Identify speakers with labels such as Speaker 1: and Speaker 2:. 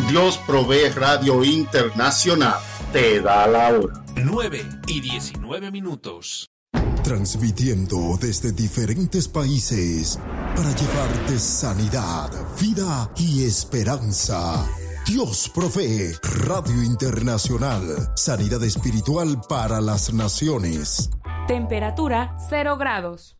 Speaker 1: Dios Provee Radio Internacional te da la hora.
Speaker 2: 9:19.
Speaker 3: Transmitiendo desde diferentes países para llevarte sanidad, vida y esperanza. Dios Provee Radio Internacional. Sanidad espiritual para las naciones.
Speaker 4: Temperatura 0 grados.